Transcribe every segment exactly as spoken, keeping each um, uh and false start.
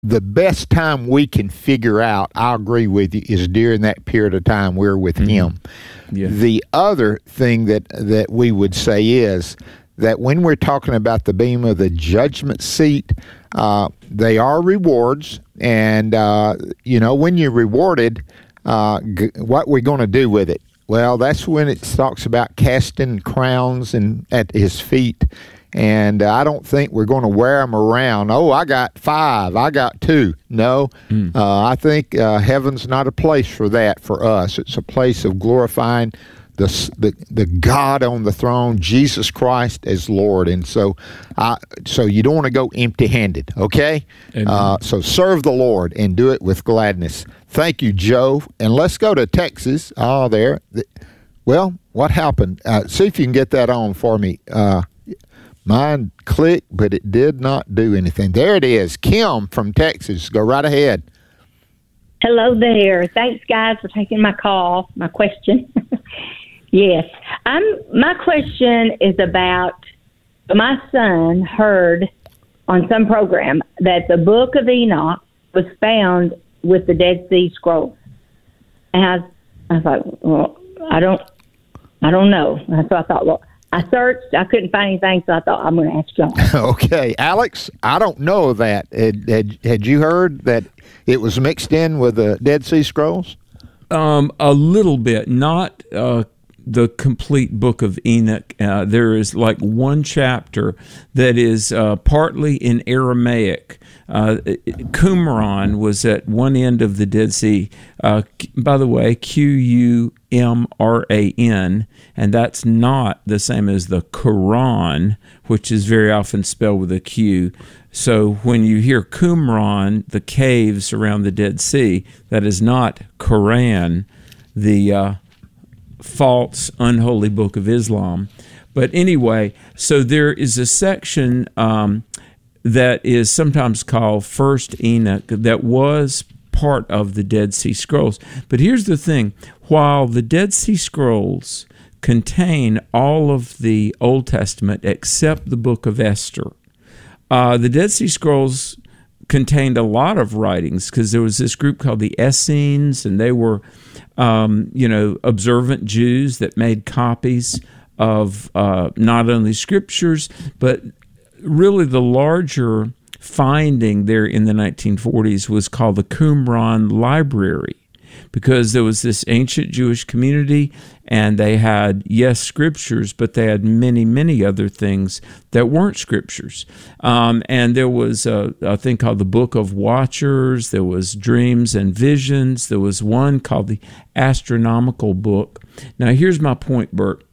the best time we can figure out, I agree with you, is during that period of time we're with mm-hmm. him. Yeah. The other thing that, that we would say is that when we're talking about the beam of the judgment seat, uh, they are rewards. And, uh, you know, when you're rewarded, uh, g- what we're going to do with it? Well, that's when it talks about casting crowns and at his feet. And uh, I don't think we're going to wear them around. Oh, I got five. I got two. No, mm. uh, I think uh, heaven's not a place for that for us. It's a place of glorifying the the, the God on the throne, Jesus Christ as Lord. And so, I, so you don't want to go empty-handed, okay? Uh, so serve the Lord and do it with gladness. Thank you, Joe. And let's go to Texas. Oh, there. Well, what happened? Uh, see if you can get that on for me. Uh, Mine clicked, but it did not do anything. There it is. Kim from Texas. Go right ahead. Hello there. Thanks, guys, for taking my call, my question. Yes. I'm. My question is about, my son heard on some program that the Book of Enoch was found with the Dead Sea Scrolls. And I, I thought, well, I don't, I don't know. And so I thought, well, I searched. I couldn't find anything, so I thought I'm going to ask John. Okay. Alex, I don't know that. Had, had, had you heard that it was mixed in with the Dead Sea Scrolls? Um, a little bit. Not uh, the complete Book of Enoch. Uh, there is like one chapter that is uh, partly in Aramaic. Uh, Qumran was at one end of the Dead Sea. Uh, by the way, Q U M R A N, and that's not the same as the Quran, which is very often spelled with a Q. So when you hear Qumran, the caves around the Dead Sea, that is not Quran, the uh, false, unholy book of Islam. But anyway, so there is a section um, that is sometimes called First Enoch that was part of the Dead Sea Scrolls. But here's the thing. While the Dead Sea Scrolls contain all of the Old Testament except the book of Esther, uh, the Dead Sea Scrolls contained a lot of writings because there was this group called the Essenes, and they were, um, you know, observant Jews that made copies of uh, not only scriptures, but really the larger finding there in the nineteen forties was called the Qumran Library, because there was this ancient Jewish community, and they had, yes, scriptures, but they had many, many other things that weren't scriptures. Um, and there was a, a thing called the Book of Watchers. There was Dreams and Visions. There was one called the Astronomical Book. Now, here's my point, Bert.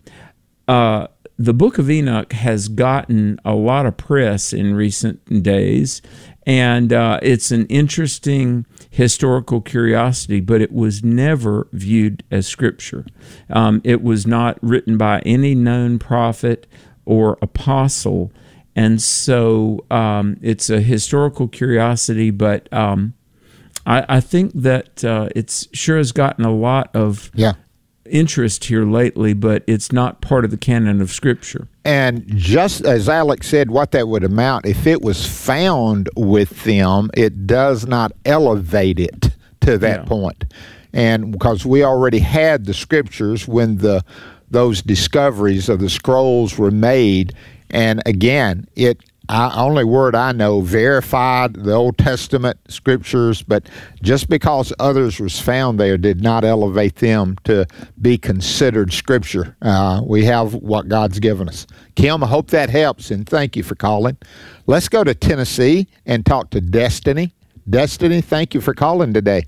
Uh, the Book of Enoch has gotten a lot of press in recent days, and uh, it's an interesting historical curiosity, but it was never viewed as scripture. Um, it was not written by any known prophet or apostle, and so um, it's a historical curiosity, but um, I, I think that uh, it's sure has gotten a lot of yeah. interest here lately, but it's not part of the canon of Scripture. And just as Alex said, what that would amount, if it was found with them, it does not elevate it to that yeah. point. And because we already had the Scriptures when the those discoveries of the scrolls were made, and again, it I, only word I know, verified the Old Testament scriptures, but just because others was found there did not elevate them to be considered scripture. Uh, we have what God's given us. Kim, I hope that helps, and thank you for calling. Let's go to Tennessee and talk to Destiny. Destiny, thank you for calling today.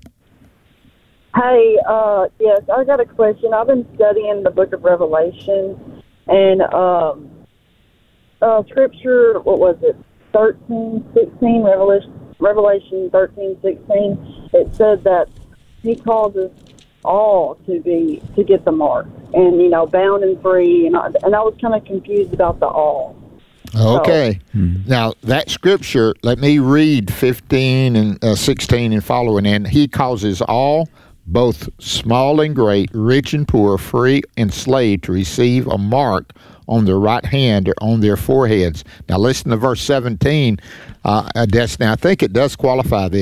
Hey, uh, yes, I got a question. I've been studying the book of Revelation, and um, Uh, scripture, what was it, thirteen, sixteen, Revelation, Revelation thirteen, sixteen, it said that he causes all to be, to get the mark, and, you know, bound and free, and I, and I was kind of confused about the all. Okay. So, hmm. Now, that scripture, let me read fifteen and uh, sixteen and following, and he causes all, both small and great, rich and poor, free and slave, to receive a mark on their right hand or on their foreheads. Now listen to verse seventeen, uh, Destiny. I think it does qualify this.